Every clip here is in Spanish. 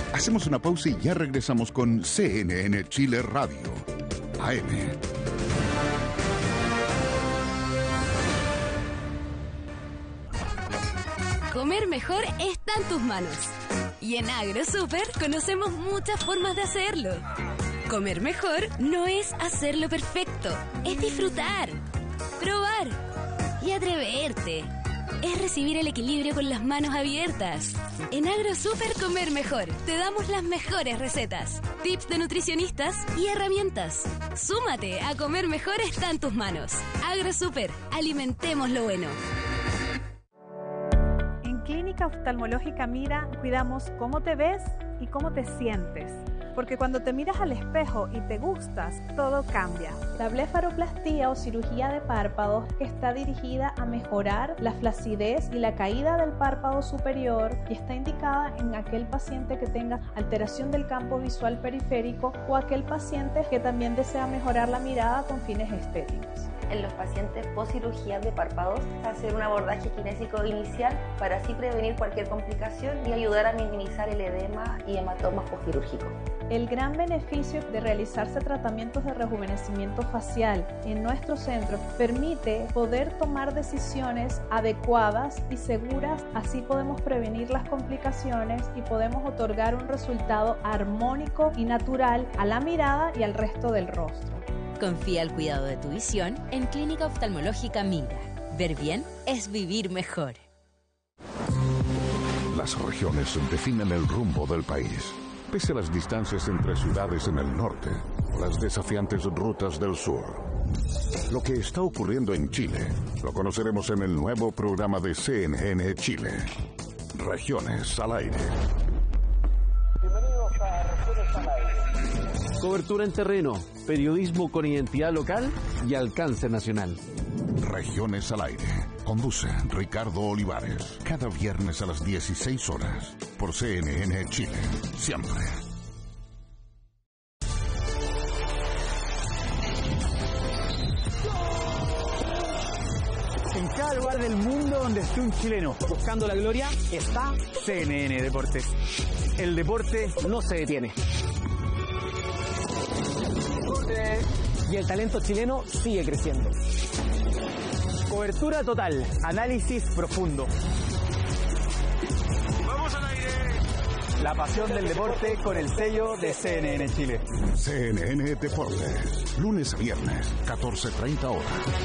Hacemos una pausa y ya regresamos con CNN Chile Radio, AM. Comer mejor está en tus manos. Y en AgroSuper conocemos muchas formas de hacerlo. Comer mejor no es hacerlo perfecto, es disfrutar, probar y atreverte. Es recibir el equilibrio con las manos abiertas. En AgroSuper Comer Mejor te damos las mejores recetas, tips de nutricionistas y herramientas. Súmate a Comer Mejor está en tus manos. AgroSuper, alimentemos lo bueno. En Clínica Oftalmológica Mira cuidamos cómo te ves y cómo te sientes. Porque cuando te miras al espejo y te gustas, todo cambia. La blefaroplastía o cirugía de párpados está dirigida a mejorar la flacidez y la caída del párpado superior y está indicada en aquel paciente que tenga alteración del campo visual periférico o aquel paciente que también desea mejorar la mirada con fines estéticos. En los pacientes post cirugía de párpados, hacer un abordaje kinésico inicial para así prevenir cualquier complicación y ayudar a minimizar el edema y hematomas postquirúrgicos. El gran beneficio de realizarse tratamientos de rejuvenecimiento facial en nuestro centro permite poder tomar decisiones adecuadas y seguras, así podemos prevenir las complicaciones y podemos otorgar un resultado armónico y natural a la mirada y al resto del rostro. Confía el cuidado de tu visión en Clínica Oftalmológica Mira. Ver bien es vivir mejor. Las regiones definen el rumbo del país. Pese a las distancias entre ciudades en el norte o las desafiantes rutas del sur. Lo que está ocurriendo en Chile lo conoceremos en el nuevo programa de CNN Chile. Regiones al aire. Bienvenidos a Regiones al aire. Cobertura en terreno, periodismo con identidad local y alcance nacional. Regiones al aire. Conduce Ricardo Olivares. Cada viernes a las 16 horas. Por CNN Chile. Siempre. En cada lugar del mundo donde esté un chileno buscando la gloria, está CNN Deportes. El deporte no se detiene. Y el talento chileno sigue creciendo. Cobertura total, análisis profundo. ¡Vamos al aire! La pasión del deporte con el sello de CNN Chile. CNN Deportes. Lunes a viernes, 14:30 horas.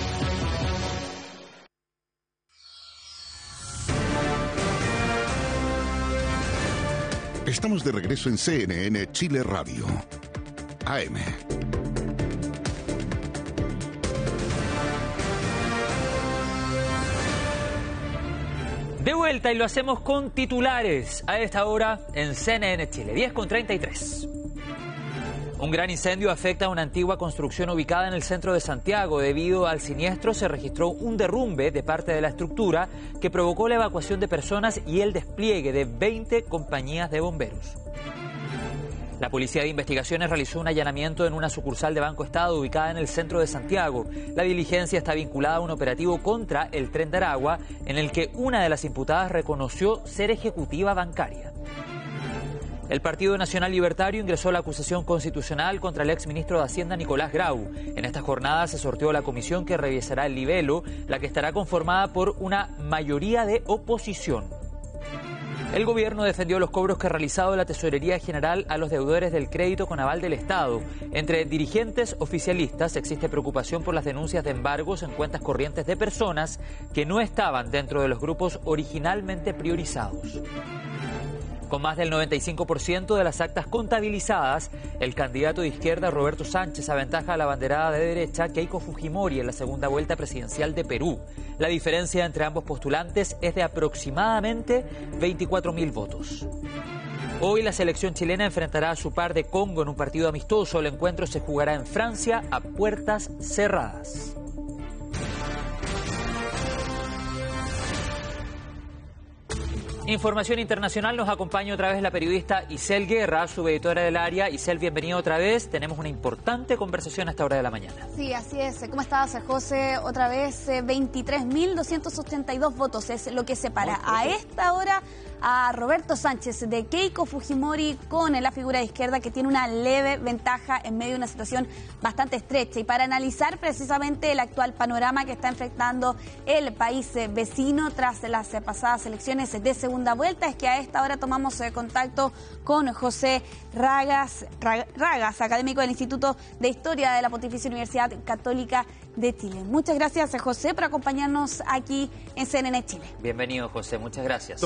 Estamos de regreso en CNN Chile Radio. AM. De vuelta y lo hacemos con titulares a esta hora en CNN Chile, 10:33. Un gran incendio afecta a una antigua construcción ubicada en el centro de Santiago. Debido al siniestro se registró un derrumbe de parte de la estructura que provocó la evacuación de personas y el despliegue de 20 compañías de bomberos. La Policía de Investigaciones realizó un allanamiento en una sucursal de Banco Estado ubicada en el centro de Santiago. La diligencia está vinculada a un operativo contra el Tren de Aragua, en el que una de las imputadas reconoció ser ejecutiva bancaria. El Partido Nacional Libertario ingresó la acusación constitucional contra el exministro de Hacienda Nicolás Grau. En esta jornada se sorteó la comisión que revisará el libelo, la que estará conformada por una mayoría de oposición. El gobierno defendió los cobros que ha realizado la Tesorería General a los deudores del crédito con aval del Estado. Entre dirigentes oficialistas existe preocupación por las denuncias de embargos en cuentas corrientes de personas que no estaban dentro de los grupos originalmente priorizados. Con más del 95% de las actas contabilizadas, el candidato de izquierda Roberto Sánchez aventaja a la banderada de derecha Keiko Fujimori en la segunda vuelta presidencial de Perú. La diferencia entre ambos postulantes es de aproximadamente 24.000 votos. Hoy la selección chilena enfrentará a su par de Congo en un partido amistoso. El encuentro se jugará en Francia a puertas cerradas. Información internacional, nos acompaña otra vez la periodista Isel Guerra, subeditora del área. Isel, bienvenida otra vez. Tenemos una importante conversación a esta hora de la mañana. Sí, así es. ¿Cómo estás, José? Otra vez 23.282 votos es lo que separa a esta hora a Roberto Sánchez de Keiko Fujimori con la figura de izquierda que tiene una leve ventaja en medio de una situación bastante estrecha. Y para analizar precisamente el actual panorama que está enfrentando el país vecino tras las pasadas elecciones de segunda vuelta, es que a esta hora tomamos contacto con José Ragas, académico del Instituto de Historia de la Pontificia Universidad Católica de Chile. Muchas gracias, José, por acompañarnos aquí en CNN Chile. Bienvenido, José. Muchas gracias.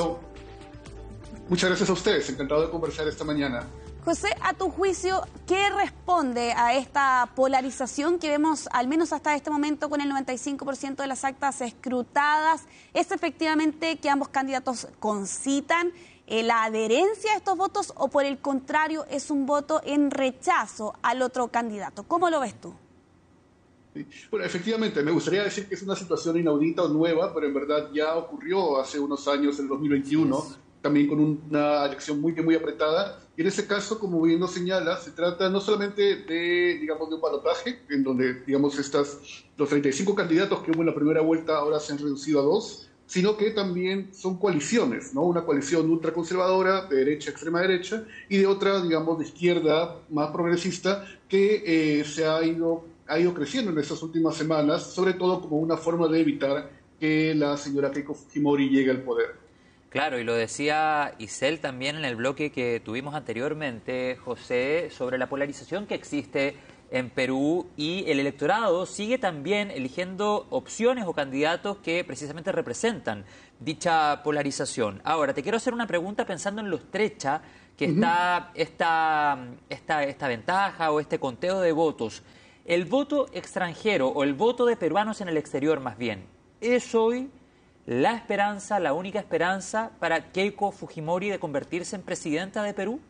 Muchas gracias a ustedes. Encantado de conversar esta mañana. José, a tu juicio, ¿qué responde a esta polarización que vemos, al menos hasta este momento, con el 95% de las actas escrutadas? ¿Es efectivamente que ambos candidatos concitan la adherencia a estos votos o, por el contrario, es un voto en rechazo al otro candidato? ¿Cómo lo ves tú? Bueno, efectivamente, me gustaría decir que es una situación inaudita o nueva, pero en verdad ya ocurrió hace unos años, en el 2021, también con una elección muy apretada. Y en ese caso, como bien nos señala, se trata no solamente de, digamos, de un balotaje, en donde, digamos, los 35 candidatos que hubo en la primera vuelta ahora se han reducido a 2, sino que también son coaliciones, ¿no? Una coalición ultraconservadora, de derecha, extrema derecha, y de otra, digamos, de izquierda, más progresista, que ha ido creciendo en estas últimas semanas, sobre todo como una forma de evitar que la señora Keiko Fujimori llegue al poder. Claro, y lo decía Isel también en el bloque que tuvimos anteriormente, José, sobre la polarización que existe en Perú, y el electorado sigue también eligiendo opciones o candidatos que precisamente representan dicha polarización. Ahora, te quiero hacer una pregunta pensando en lo estrecha que está esta ventaja o este conteo de votos. El voto extranjero o el voto de peruanos en el exterior, más bien, ¿es hoy la esperanza, la única esperanza para Keiko Fujimori de convertirse en presidenta de Perú?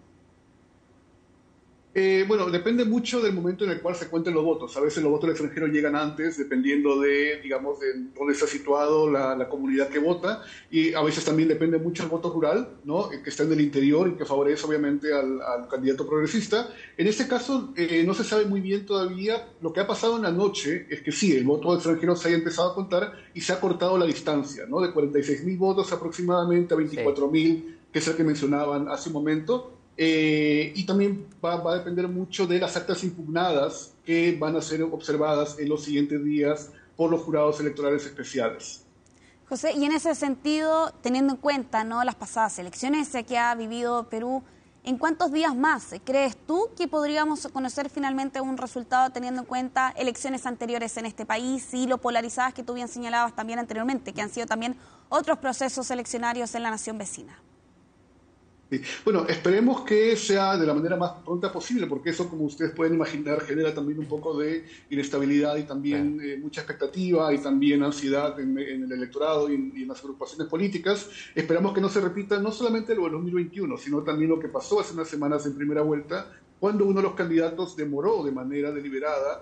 Bueno, depende mucho del momento en el cual se cuenten los votos. A veces los votos del extranjero llegan antes, dependiendo de, digamos, de dónde está situado la comunidad que vota, y a veces también depende mucho del voto rural, ¿no? Que está en el interior y que favorece obviamente al candidato progresista. En este caso no se sabe muy bien todavía. Lo que ha pasado en la noche es que sí, el voto extranjero se haya empezado a contar y se ha cortado la distancia, ¿no? De 46.000 votos aproximadamente a 24.000, que es el que mencionaban hace un momento. Y también va a depender mucho de las actas impugnadas que van a ser observadas en los siguientes días por los jurados electorales especiales. José, y en ese sentido, teniendo en cuenta, ¿no?, las pasadas elecciones que ha vivido Perú, ¿en cuántos días más crees tú que podríamos conocer finalmente un resultado, teniendo en cuenta elecciones anteriores en este país y lo polarizadas que tú bien señalabas también anteriormente, que han sido también otros procesos eleccionarios en la nación vecina? Sí. Bueno, esperemos que sea de la manera más pronta posible, porque eso, como ustedes pueden imaginar, genera también un poco de inestabilidad y también mucha expectativa y también ansiedad en el electorado y en las agrupaciones políticas. Esperamos que no se repita no solamente lo del 2021, sino también lo que pasó hace unas semanas en primera vuelta, cuando uno de los candidatos demoró de manera deliberada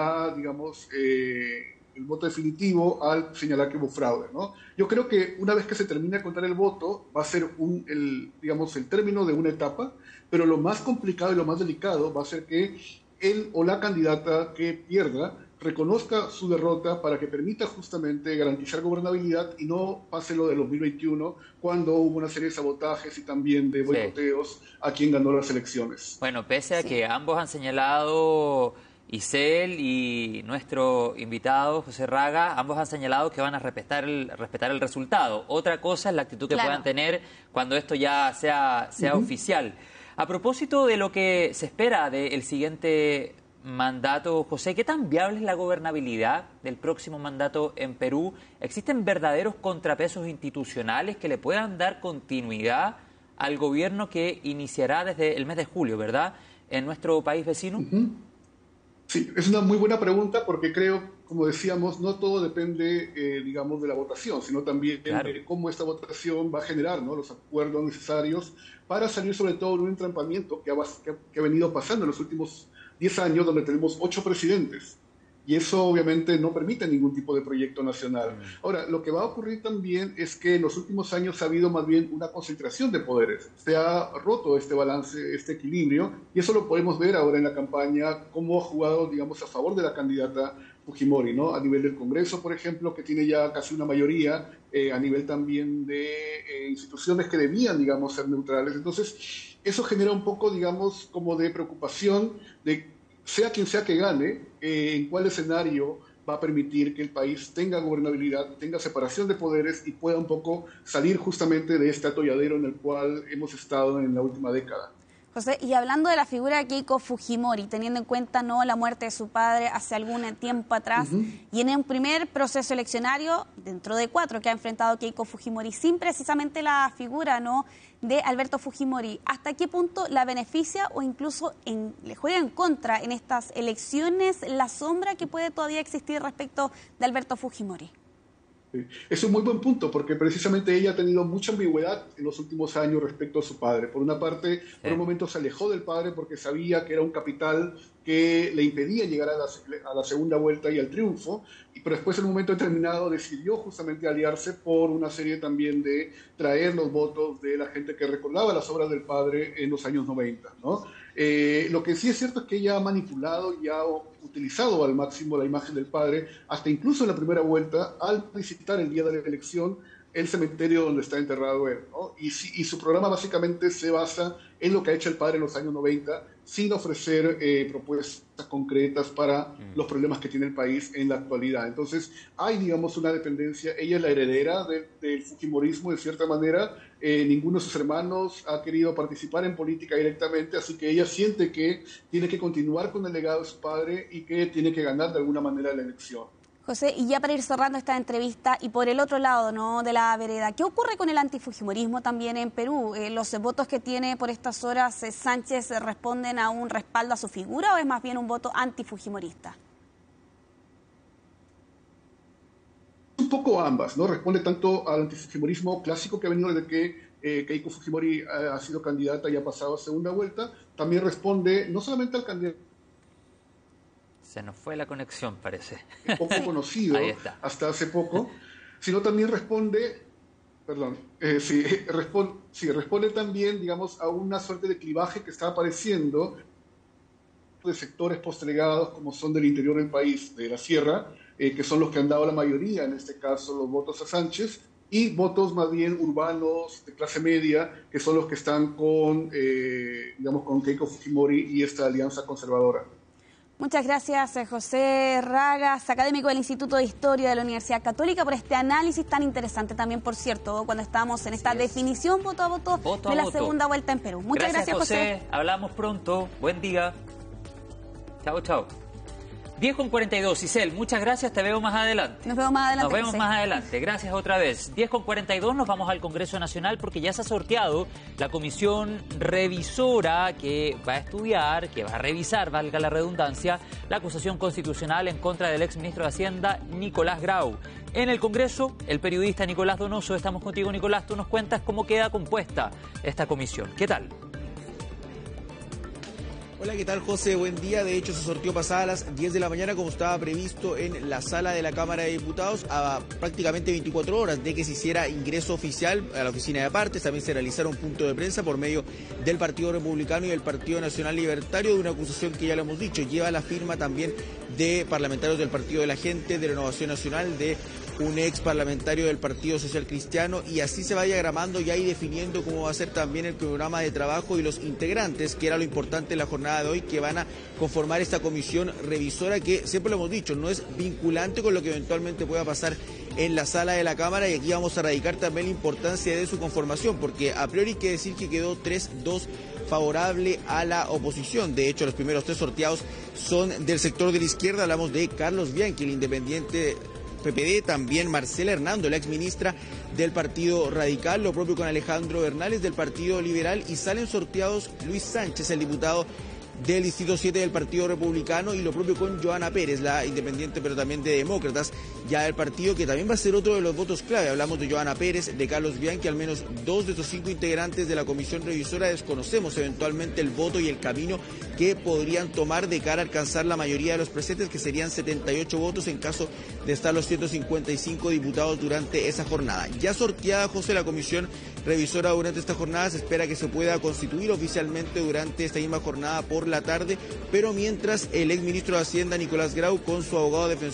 el voto definitivo al señalar que hubo fraude, ¿no? Yo creo que una vez que se termine de contar el voto, va a ser el término de una etapa, pero lo más complicado y lo más delicado va a ser que él o la candidata que pierda reconozca su derrota para que permita justamente garantizar gobernabilidad y no pase lo del 2021, cuando hubo una serie de sabotajes y también de boicoteos a quien ganó las elecciones. Bueno, pese a que ambos han señalado, Isel y nuestro invitado José Raga, ambos han señalado que van a respetar el resultado. Otra cosa es la actitud que puedan tener cuando esto ya sea oficial. A propósito de lo que se espera del siguiente mandato, José, ¿qué tan viable es la gobernabilidad del próximo mandato en Perú? ¿Existen verdaderos contrapesos institucionales que le puedan dar continuidad al gobierno que iniciará desde el mes de julio, ¿verdad?, en nuestro país vecino? Sí, es una muy buena pregunta, porque creo, como decíamos, no todo depende, de la votación, sino también de cómo esta votación va a generar, ¿no?, los acuerdos necesarios para salir sobre todo de un entrampamiento que ha venido pasando en los últimos 10 años, donde tenemos 8 presidentes. Y eso obviamente no permite ningún tipo de proyecto nacional. Ahora, lo que va a ocurrir también es que en los últimos años ha habido más bien una concentración de poderes. Se ha roto este balance, este equilibrio, y eso lo podemos ver ahora en la campaña, cómo ha jugado, a favor de la candidata Fujimori, ¿no? A nivel del Congreso, por ejemplo, que tiene ya casi una mayoría a nivel también de instituciones que debían, digamos, ser neutrales. Entonces, eso genera un poco, digamos, como de preocupación de, sea quien sea que gane, en cuál escenario va a permitir que el país tenga gobernabilidad, tenga separación de poderes y pueda un poco salir justamente de este atolladero en el cual hemos estado en la última década. José, y hablando de la figura de Keiko Fujimori, teniendo en cuenta la muerte de su padre hace algún tiempo atrás, y en un primer proceso eleccionario, dentro de 4 que ha enfrentado Keiko Fujimori, sin precisamente la figura de Alberto Fujimori, ¿hasta qué punto la beneficia o incluso le juega en contra en estas elecciones la sombra que puede todavía existir respecto de Alberto Fujimori? Es un muy buen punto, porque precisamente ella ha tenido mucha ambigüedad en los últimos años respecto a su padre. Por una parte, por un momento se alejó del padre porque sabía que era un capital que le impedía llegar a la segunda vuelta y al triunfo, pero después en un momento determinado decidió justamente aliarse por una serie también de traer los votos de la gente que recordaba las obras del padre en los años 90, ¿no? Lo que sí es cierto es que ella ha manipulado y ha utilizado al máximo la imagen del padre, hasta incluso en la primera vuelta, al visitar el día de la elección el cementerio donde está enterrado él, ¿no? Y su programa básicamente se basa en lo que ha hecho el padre en los años 90, sin ofrecer propuestas concretas para los problemas que tiene el país en la actualidad. Entonces, hay, digamos, una dependencia. Ella es la heredera del fujimorismo, de cierta manera. Ninguno de sus hermanos ha querido participar en política directamente, así que ella siente que tiene que continuar con el legado de su padre y que tiene que ganar de alguna manera la elección. José, y ya para ir cerrando esta entrevista, y por el otro lado de la vereda, ¿qué ocurre con el antifujimorismo también en Perú? ¿Los votos que tiene por estas horas Sánchez responden a un respaldo a su figura o es más bien un voto antifujimorista? Un poco ambas, ¿no? Responde tanto al antifujimorismo clásico que ha venido desde que Keiko Fujimori ha sido candidata y ha pasado a segunda vuelta, también responde no solamente al candidato. Se nos fue la conexión, parece. Poco conocido hasta hace poco, sino también responde también, digamos, a una suerte de clivaje que está apareciendo de sectores postergados como son del interior del país, de la sierra, que son los que han dado la mayoría, en este caso, los votos a Sánchez, y votos más bien urbanos, de clase media, que son los que están con Keiko Fujimori y esta alianza conservadora. Muchas gracias, José Ragas, académico del Instituto de Historia de la Universidad Católica, por este análisis tan interesante también, por cierto, cuando estábamos en esta definición voto a voto de la segunda vuelta en Perú. Muchas gracias, José. Hablamos pronto. Buen día. Chao, chao. 10:42, Isel, muchas gracias, te veo más adelante. Nos vemos más adelante. Nos vemos más adelante, gracias otra vez. 10:42, nos vamos al Congreso Nacional porque ya se ha sorteado la comisión revisora que va a estudiar, que va a revisar, valga la redundancia, la acusación constitucional en contra del exministro de Hacienda, Nicolás Grau. En el Congreso, el periodista Nicolás Donoso, estamos contigo, Nicolás, tú nos cuentas cómo queda compuesta esta comisión. ¿Qué tal? Hola, ¿qué tal, José? Buen día. De hecho, se sorteó pasada a las 10 de la mañana, como estaba previsto en la sala de la Cámara de Diputados, a prácticamente 24 horas de que se hiciera ingreso oficial a la oficina de partes. También se realizara un punto de prensa por medio del Partido Republicano y el Partido Nacional Libertario de una acusación que ya lo hemos dicho, lleva la firma también de parlamentarios del Partido de la Gente, de Renovación Nacional, de un ex parlamentario del Partido Social Cristiano, y así se va diagramando y ahí definiendo cómo va a ser también el programa de trabajo y los integrantes, que era lo importante en la jornada de hoy, que van a conformar esta comisión revisora que, siempre lo hemos dicho, no es vinculante con lo que eventualmente pueda pasar en la sala de la Cámara, y aquí vamos a radicar también la importancia de su conformación, porque a priori hay que decir que quedó 3-2 favorable a la oposición. De hecho, los primeros 3 sorteados son del sector de la izquierda. Hablamos de Carlos Bianchi, el independiente PPD, también Marcela Hernando, la exministra del Partido Radical, lo propio con Alejandro Bernales del Partido Liberal, y salen sorteados Luis Sánchez, el diputado del Distrito 7 del Partido Republicano, y lo propio con Joana Pérez, la independiente pero también de Demócratas, ya del partido que también va a ser otro de los votos clave. Hablamos de Joana Pérez, de Carlos Bianchi, al menos 2 de estos 5 integrantes de la comisión revisora desconocemos eventualmente el voto y el camino que podrían tomar de cara a alcanzar la mayoría de los presentes, que serían 78 votos en caso de estar los 155 diputados durante esa jornada. Ya sorteada, José, la comisión revisora durante esta jornada, se espera que se pueda constituir oficialmente durante esta misma jornada por la tarde, pero mientras el exministro de Hacienda, Nicolás Grau, con su abogado defensor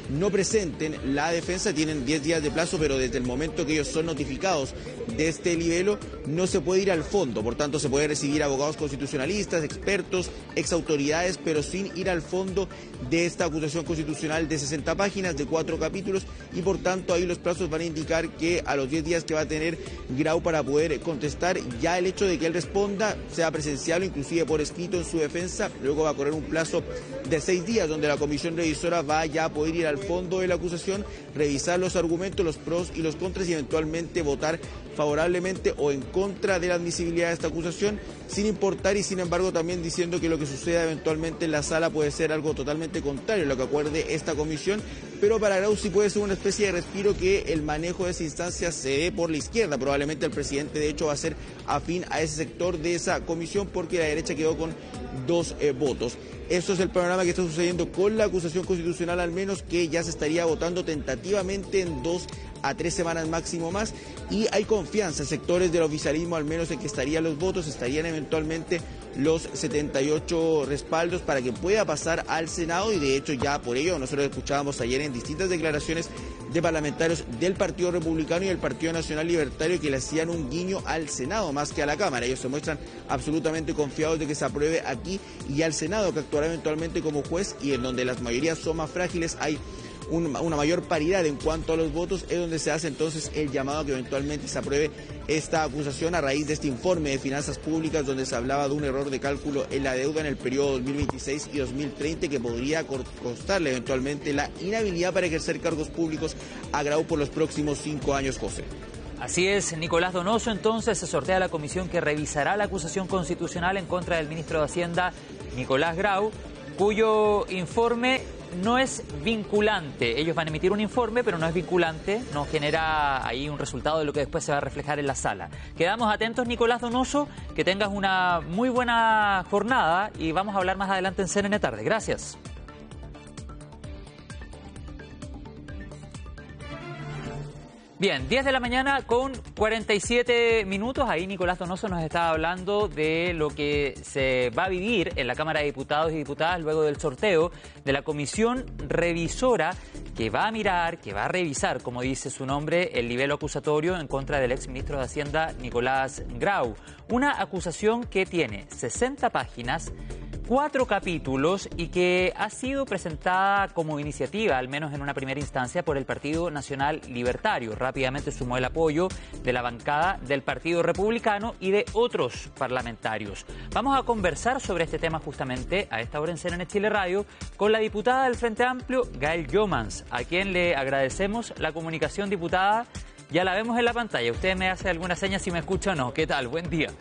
no presenten la defensa, tienen 10 días de plazo, pero desde el momento que ellos son notificados de este libelo, no se puede ir al fondo. Por tanto, se puede recibir abogados constitucionalistas, expertos, exautoridades, pero sin ir al fondo de esta acusación constitucional de 60 páginas, de 4 capítulos, y por tanto ahí los plazos van a indicar que a los 10 días que va a tener Grau para poder contestar, ya el hecho de que él responda, sea presencial o inclusive por escrito en su defensa, luego va a correr un plazo de 6 días, donde la comisión revisora va ya a poder ir al fondo de la acusación, revisar los argumentos, los pros y los contras y eventualmente votar favorablemente o en contra de la admisibilidad de esta acusación, sin importar y sin embargo también diciendo que lo que suceda eventualmente en la sala puede ser algo totalmente contrario a lo que acuerde esta comisión, pero para Grau sí puede ser una especie de respiro que el manejo de esa instancia se dé por la izquierda. Probablemente el presidente de hecho va a ser afín a ese sector de esa comisión porque la derecha quedó con 2 votos. Eso es el panorama que está sucediendo con la acusación constitucional, al menos que ya se estaría votando tentativamente en 2 a 3 semanas máximo más, y hay confianza en sectores del oficialismo al menos en que estarían los votos, estarían eventualmente los 78 respaldos para que pueda pasar al Senado, y de hecho ya por ello nosotros escuchábamos ayer en distintas declaraciones de parlamentarios del Partido Republicano y del Partido Nacional Libertario que le hacían un guiño al Senado más que a la Cámara. Ellos se muestran absolutamente confiados de que se apruebe aquí y al Senado, que actuará eventualmente como juez, y en donde las mayorías son más frágiles, hay una mayor paridad en cuanto a los votos, es donde se hace entonces el llamado a que eventualmente se apruebe esta acusación a raíz de este informe de finanzas públicas donde se hablaba de un error de cálculo en la deuda en el periodo 2026 y 2030 que podría costarle eventualmente la inhabilidad para ejercer cargos públicos a Grau por los próximos 5 años, José. Así es, Nicolás Donoso, entonces se sortea la comisión que revisará la acusación constitucional en contra del ministro de Hacienda, Nicolás Grau, cuyo informe no es vinculante. Ellos van a emitir un informe, pero no es vinculante, no genera ahí un resultado de lo que después se va a reflejar en la sala. Quedamos atentos, Nicolás Donoso, que tengas una muy buena jornada y vamos a hablar más adelante en CNN Tarde. Gracias. Bien, 10 de la mañana con 47 minutos. Ahí Nicolás Donoso nos estaba hablando de lo que se va a vivir en la Cámara de Diputados y Diputadas luego del sorteo de la comisión revisora que va a mirar, que va a revisar, como dice su nombre, el libelo acusatorio en contra del exministro de Hacienda, Nicolás Grau. Una acusación que tiene 60 páginas, 4 capítulos y que ha sido presentada como iniciativa, al menos en una primera instancia, por el Partido Nacional Libertario. Rápidamente sumó el apoyo de la bancada del Partido Republicano y de otros parlamentarios. Vamos a conversar sobre este tema justamente a esta hora en CNN Chile Radio con la diputada del Frente Amplio, Gael Jomans, a quien le agradecemos la comunicación. Diputada, ya la vemos en la pantalla. Usted me hace alguna seña si me escucha o no. ¿Qué tal? Buen día.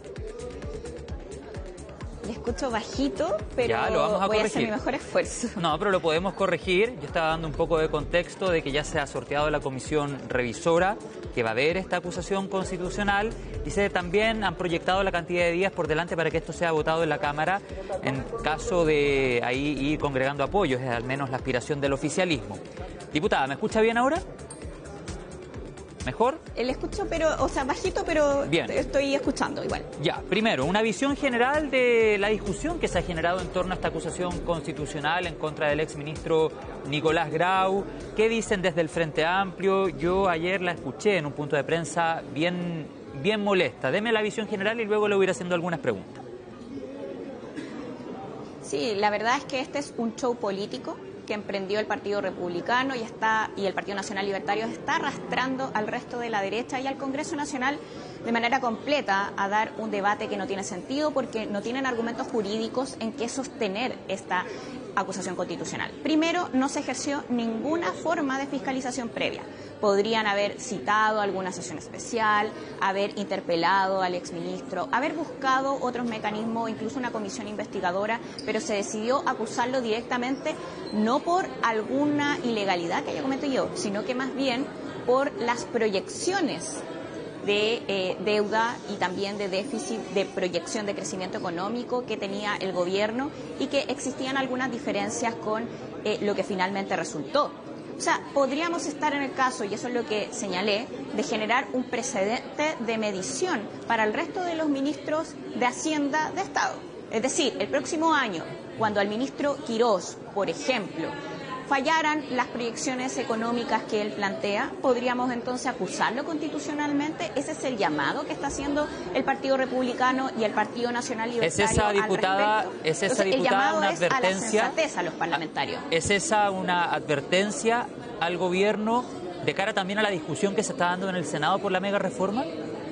Le escucho bajito, pero ya, lo vamos a voy corregir. a hacer mi mejor esfuerzo. No, pero lo podemos corregir. Yo estaba dando un poco de contexto de que ya se ha sorteado la comisión revisora que va a ver esta acusación constitucional y también han proyectado la cantidad de días por delante para que esto sea votado en la Cámara en caso de ahí ir congregando apoyos, es al menos la aspiración del oficialismo. Diputada, ¿me escucha bien ahora? ¿Mejor? Le escucho, bajito, pero bien. Estoy escuchando igual. Ya, primero, una visión general de la discusión que se ha generado en torno a esta acusación constitucional en contra del exministro Nicolás Grau. ¿Qué dicen desde el Frente Amplio? Yo ayer la escuché en un punto de prensa bien molesta. Deme la visión general y luego le voy a ir haciendo algunas preguntas. Sí, la verdad es que este es un show político que emprendió el Partido Republicano y el Partido Nacional Libertario está arrastrando al resto de la derecha y al Congreso Nacional de manera completa a dar un debate que no tiene sentido porque no tienen argumentos jurídicos en que sostener esta acusación constitucional. Primero, no se ejerció ninguna forma de fiscalización previa. Podrían haber citado alguna sesión especial, haber interpelado al exministro, haber buscado otros mecanismos, incluso una comisión investigadora, pero se decidió acusarlo directamente no por alguna ilegalidad que haya cometido, sino que más bien por las proyecciones de deuda y también de déficit, de proyección de crecimiento económico que tenía el gobierno y que existían algunas diferencias con lo que finalmente resultó. O sea, podríamos estar en el caso, y eso es lo que señalé, de generar un precedente de medición para el resto de los ministros de Hacienda de Estado. Es decir, el próximo año, cuando al ministro Quirós, por ejemplo, fallaran las proyecciones económicas que él plantea, podríamos entonces acusarlo constitucionalmente. Ese es el llamado que está haciendo el Partido Republicano y el Partido Nacional Libertario. ¿Es esa diputada el llamado una es advertencia? A la sensatez a los parlamentarios. ¿Es esa una advertencia al gobierno de cara también a la discusión que se está dando en el Senado por la mega reforma?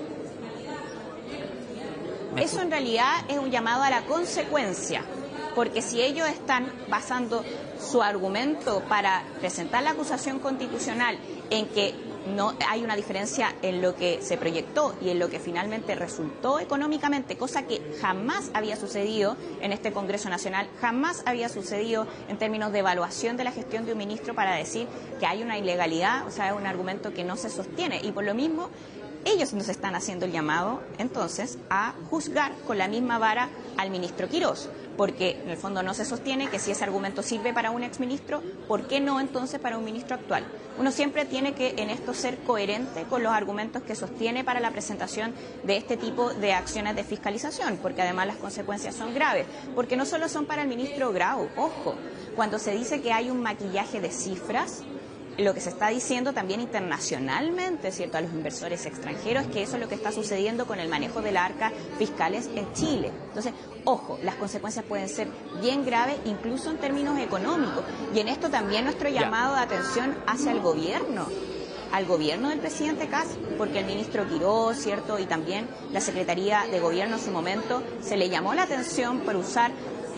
Eso en realidad es un llamado a la consecuencia, porque si ellos están basando su argumento para presentar la acusación constitucional en que no hay una diferencia en lo que se proyectó y en lo que finalmente resultó económicamente, cosa que jamás había sucedido en este Congreso Nacional, jamás había sucedido en términos de evaluación de la gestión de un ministro para decir que hay una ilegalidad, o sea, es un argumento que no se sostiene. Y por lo mismo, ellos nos están haciendo el llamado, entonces, a juzgar con la misma vara al ministro Quirós, porque en el fondo no se sostiene que si ese argumento sirve para un exministro, ¿por qué no entonces para un ministro actual? Uno siempre tiene que en esto ser coherente con los argumentos que sostiene para la presentación de este tipo de acciones de fiscalización, porque además las consecuencias son graves, porque no solo son para el ministro Grau, ojo, cuando se dice que hay un maquillaje de cifras, lo que se está diciendo también internacionalmente, ¿cierto?, a los inversores extranjeros, que eso es lo que está sucediendo con el manejo de las arcas fiscales en Chile. Entonces, ojo, las consecuencias pueden ser bien graves, incluso en términos económicos. Y en esto también nuestro llamado de atención hacia el gobierno, al gobierno del presidente Kast, porque el ministro Quirós, ¿cierto?, y también la Secretaría de Gobierno en su momento, se le llamó la atención por usar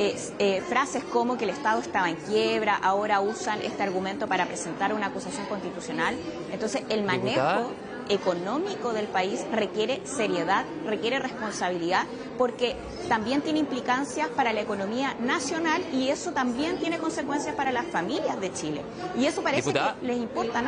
frases como que el Estado estaba en quiebra, ahora usan este argumento para presentar una acusación constitucional. Entonces, el manejo económico del país requiere seriedad, requiere responsabilidad, porque también tiene implicancias para la economía nacional y eso también tiene consecuencias para las familias de Chile. Y eso parece que les importa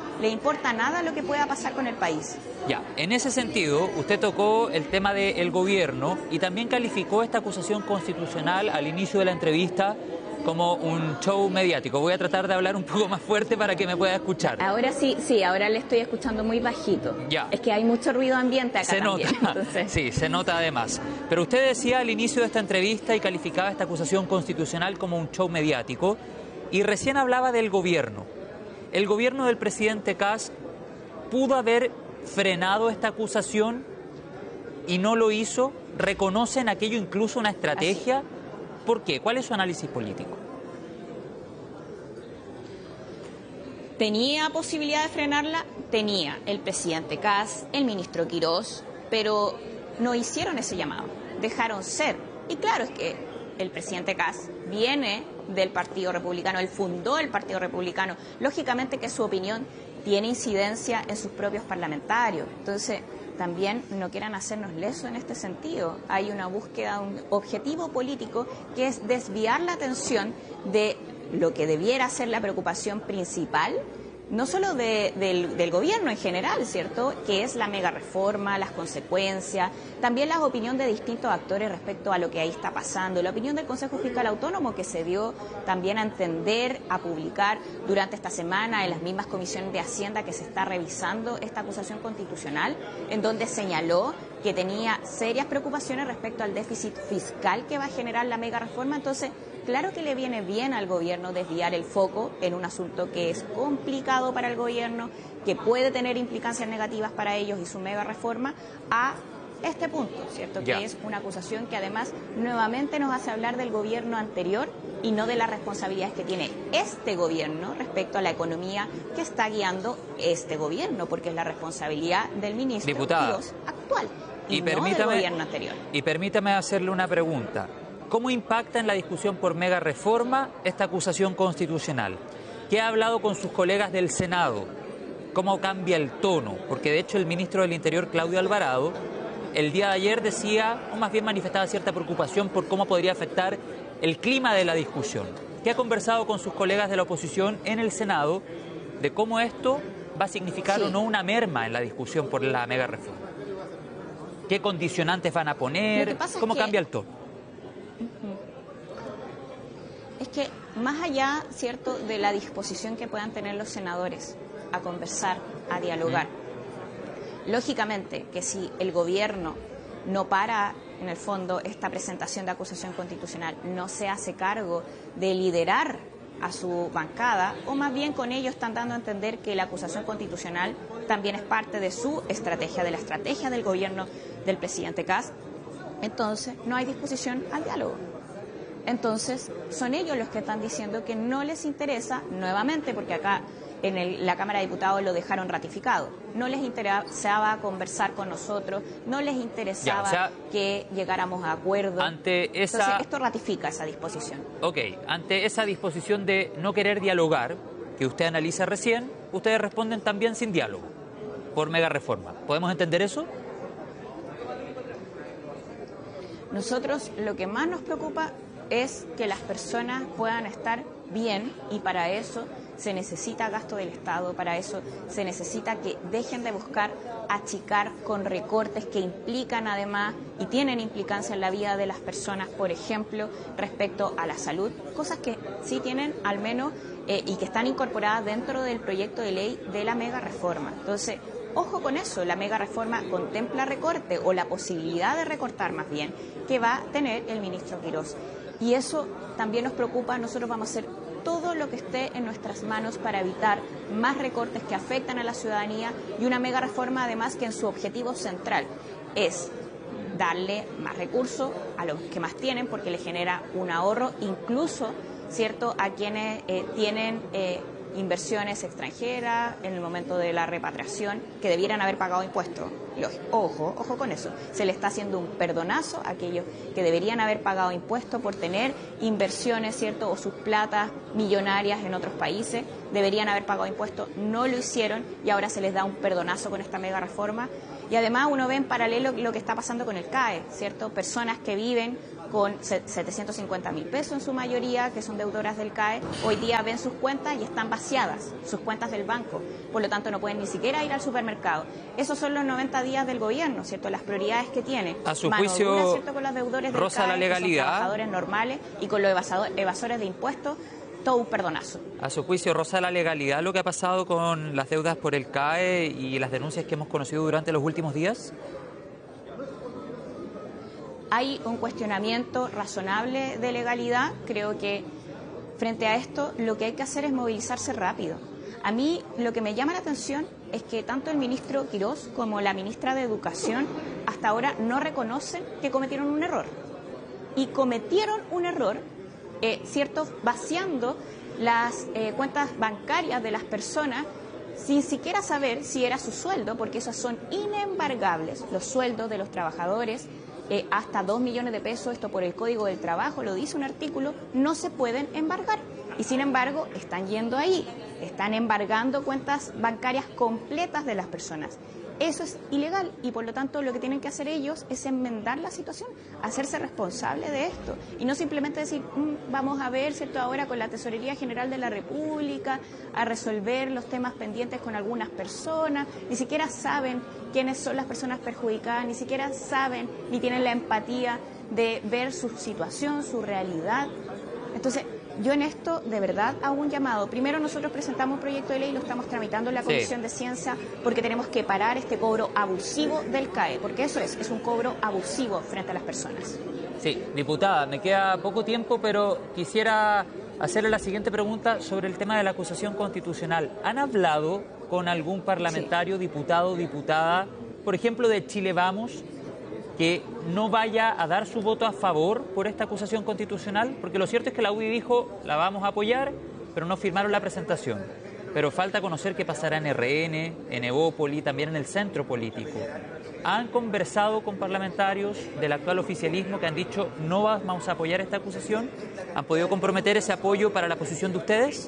nada lo que pueda pasar con el país. Ya, en ese sentido, usted tocó el tema del gobierno y también calificó esta acusación constitucional al inicio de la entrevista como un show mediático. Voy a tratar de hablar un poco más fuerte para que me pueda escuchar. Ahora sí, ahora le estoy escuchando muy bajito. Ya. Es que hay mucho ruido ambiente acá también. Se nota, entonces. Sí, se nota además. Pero usted decía al inicio de esta entrevista y calificaba esta acusación constitucional como un show mediático y recién hablaba del gobierno. El gobierno del presidente Kast pudo haber frenado esta acusación y no lo hizo. ¿Reconocen aquello incluso una estrategia? Así. ¿Por qué? ¿Cuál es su análisis político? ¿Tenía posibilidad de frenarla? Tenía el presidente Kast, el ministro Quirós, pero no hicieron ese llamado, dejaron ser. Y claro, es que el presidente Kast viene del Partido Republicano, él fundó el Partido Republicano, lógicamente que su opinión tiene incidencia en sus propios parlamentarios, entonces también no quieran hacernos lesos en este sentido. Hay una búsqueda, un objetivo político que es desviar la atención de lo que debiera ser la preocupación principal, no solo del gobierno en general, ¿cierto?, que es la mega reforma, las consecuencias, también la opinión de distintos actores respecto a lo que ahí está pasando, la opinión del Consejo Fiscal Autónomo que se dio también a entender, a publicar durante esta semana en las mismas comisiones de Hacienda que se está revisando esta acusación constitucional, en donde señaló que tenía serias preocupaciones respecto al déficit fiscal que va a generar la mega reforma. Entonces, claro que le viene bien al gobierno desviar el foco en un asunto que es complicado para el gobierno, que puede tener implicancias negativas para ellos y su mega reforma, a este punto, ¿cierto? Ya. Que es una acusación que además nuevamente nos hace hablar del gobierno anterior y no de las responsabilidades que tiene este gobierno respecto a la economía que está guiando este gobierno, porque es la responsabilidad del ministro Quirós actual y no del gobierno anterior. Y permítame hacerle una pregunta. ¿Cómo impacta en la discusión por mega reforma esta acusación constitucional? ¿Qué ha hablado con sus colegas del Senado? ¿Cómo cambia el tono? Porque de hecho el ministro del Interior, Claudio Alvarado, el día de ayer decía, o más bien manifestaba cierta preocupación por cómo podría afectar el clima de la discusión. ¿Qué ha conversado con sus colegas de la oposición en el Senado de cómo esto va a significar o no una merma en la discusión por la mega reforma? ¿Qué condicionantes van a poner? ¿Cómo cambia el tono? Es que más allá, ¿cierto?, de la disposición que puedan tener los senadores a conversar, a dialogar, lógicamente que si el gobierno no para, en el fondo, esta presentación de acusación constitucional, no se hace cargo de liderar a su bancada, o más bien con ello están dando a entender que la acusación constitucional también es parte de su estrategia, de la estrategia del gobierno del presidente Kast. Entonces, no hay disposición al diálogo. Entonces, son ellos los que están diciendo que no les interesa, nuevamente, porque acá en la Cámara de Diputados lo dejaron ratificado, no les interesaba conversar con nosotros, no les interesaba que llegáramos a acuerdo. Entonces, esto ratifica esa disposición. Ok, ante esa disposición de no querer dialogar, que usted analiza recién, ustedes responden también sin diálogo, por mega reforma. ¿Podemos entender eso? Nosotros lo que más nos preocupa es que las personas puedan estar bien, y para eso se necesita gasto del Estado, para eso se necesita que dejen de buscar achicar con recortes que implican además y tienen implicancia en la vida de las personas, por ejemplo, respecto a la salud, cosas que sí tienen al menos y que están incorporadas dentro del proyecto de ley de la mega reforma. Entonces, ojo con eso, la mega reforma contempla recorte o la posibilidad de recortar más bien que va a tener el ministro Quirós. Y eso también nos preocupa. Nosotros vamos a hacer todo lo que esté en nuestras manos para evitar más recortes que afectan a la ciudadanía y una mega reforma además que en su objetivo central es darle más recursos a los que más tienen porque le genera un ahorro, incluso, ¿cierto?, a quienes tienen inversiones extranjeras en el momento de la repatriación que debieran haber pagado impuestos. Ojo con eso. Se le está haciendo un perdonazo a aquellos que deberían haber pagado impuestos por tener inversiones, ¿cierto?, o sus platas millonarias en otros países. Deberían haber pagado impuestos, no lo hicieron y ahora se les da un perdonazo con esta mega reforma. Y además uno ve en paralelo lo que está pasando con el CAE, ¿cierto? Personas que viven con 750.000 pesos en su mayoría, que son deudoras del CAE, hoy día ven sus cuentas y están vaciadas, sus cuentas del banco, por lo tanto no pueden ni siquiera ir al supermercado. Esos son los 90 días del gobierno, ¿cierto? Las prioridades que tiene. A su juicio, ¿cierto?, con los deudores del roza CAE, la legalidad, que son trabajadores normales, y con los evasores de impuestos, todo un perdonazo. A su juicio, roza la legalidad lo que ha pasado con las deudas por el CAE y las denuncias que hemos conocido durante los últimos días. Hay un cuestionamiento razonable de legalidad. Creo que frente a esto lo que hay que hacer es movilizarse rápido. A mí lo que me llama la atención es que tanto el ministro Quirós como la ministra de Educación hasta ahora no reconocen que cometieron un error. Y cometieron un error, ¿cierto?, vaciando las cuentas bancarias de las personas sin siquiera saber si era su sueldo, porque esos son inembargables, los sueldos de los trabajadores. Hasta 2 millones de pesos, esto por el Código del Trabajo, lo dice un artículo, no se pueden embargar. Y sin embargo, están yendo ahí, están embargando cuentas bancarias completas de las personas. Eso es ilegal y por lo tanto lo que tienen que hacer ellos es enmendar la situación, hacerse responsable de esto y no simplemente decir, vamos a ver, ¿cierto?, ahora con la Tesorería General de la República a resolver los temas pendientes con algunas personas. Ni siquiera saben quiénes son las personas perjudicadas, ni siquiera saben ni tienen la empatía de ver su situación, su realidad. Entonces, yo en esto de verdad hago un llamado. Primero, nosotros presentamos un proyecto de ley, lo estamos tramitando en la Comisión de Ciencia porque tenemos que parar este cobro abusivo del CAE, porque eso es un cobro abusivo frente a las personas. Sí, diputada, me queda poco tiempo, pero quisiera hacerle la siguiente pregunta sobre el tema de la acusación constitucional. ¿Han hablado con algún parlamentario, diputado, diputada, por ejemplo, de Chile Vamos, que no vaya a dar su voto a favor por esta acusación constitucional? Porque lo cierto es que la UDI dijo, la vamos a apoyar, pero no firmaron la presentación. Pero falta conocer qué pasará en RN, en Evópoli, también en el centro político. ¿Han conversado con parlamentarios del actual oficialismo que han dicho no vamos a apoyar esta acusación? ¿Han podido comprometer ese apoyo para la posición de ustedes?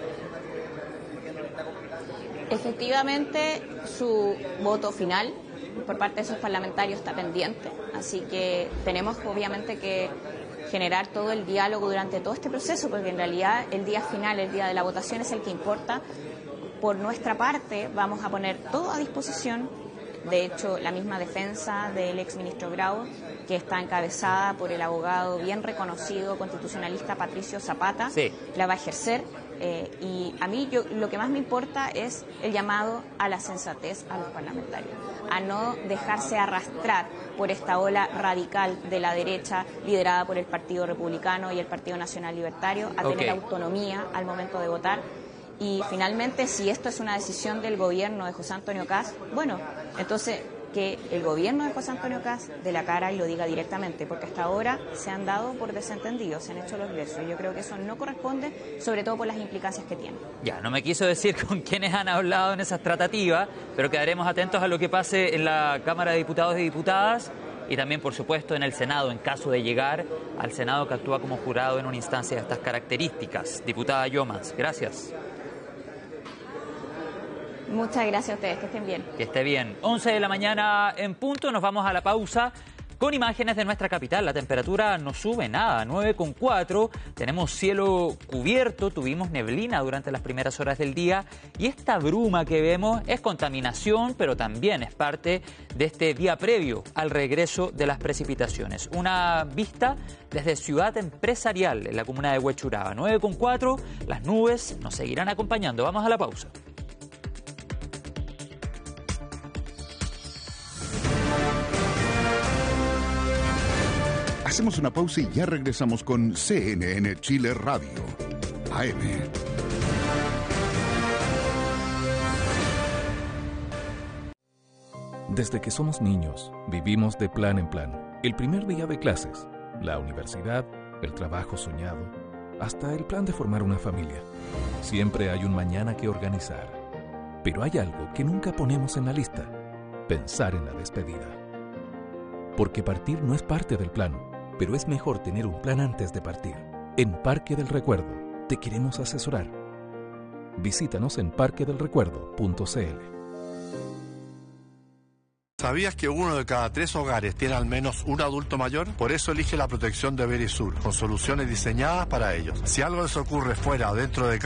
Efectivamente, su voto final por parte de esos parlamentarios está pendiente, así que tenemos obviamente que generar todo el diálogo durante todo este proceso, porque en realidad el día final, el día de la votación es el que importa. Por nuestra parte vamos a poner todo a disposición. De hecho, la misma defensa del exministro Grau, que está encabezada por el abogado bien reconocido constitucionalista Patricio Zapata, la va a ejercer. Y a mí lo que más me importa es el llamado a la sensatez a los parlamentarios, a no dejarse arrastrar por esta ola radical de la derecha liderada por el Partido Republicano y el Partido Nacional Libertario, a tener autonomía al momento de votar. Y finalmente, si esto es una decisión del gobierno de José Antonio Kast, bueno, entonces que el gobierno de José Antonio Kast dé la cara y lo diga directamente, porque hasta ahora se han dado por desentendidos, se han hecho los gruesos. Yo creo que eso no corresponde, sobre todo por las implicancias que tiene. Ya, no me quiso decir con quiénes han hablado en esas tratativas, pero quedaremos atentos a lo que pase en la Cámara de Diputados y Diputadas y también, por supuesto, en el Senado, en caso de llegar al Senado que actúa como jurado en una instancia de estas características. Diputada Llomas, gracias. Muchas gracias a ustedes, que estén bien. Que esté bien. 11 de la mañana en punto, nos vamos a la pausa con imágenes de nuestra capital. La temperatura no sube nada, 9,4. Tenemos cielo cubierto, tuvimos neblina durante las primeras horas del día y esta bruma que vemos es contaminación, pero también es parte de este día previo al regreso de las precipitaciones. Una vista desde Ciudad Empresarial en la comuna de Huechuraba. 9,4, las nubes nos seguirán acompañando. Vamos a la pausa. Hacemos una pausa y ya regresamos con CNN Chile Radio, AM. Desde que somos niños, vivimos de plan en plan. El primer día de clases, la universidad, el trabajo soñado, hasta el plan de formar una familia. Siempre hay un mañana que organizar. Pero hay algo que nunca ponemos en la lista: pensar en la despedida. Porque partir no es parte del plan, pero es mejor tener un plan antes de partir. En Parque del Recuerdo te queremos asesorar. Visítanos en parquedelrecuerdo.cl. ¿Sabías que 1 de cada 3 hogares tiene al menos un adulto mayor? Por eso elige la protección de Verisur, con soluciones diseñadas para ellos. Si algo les ocurre fuera o dentro de casa,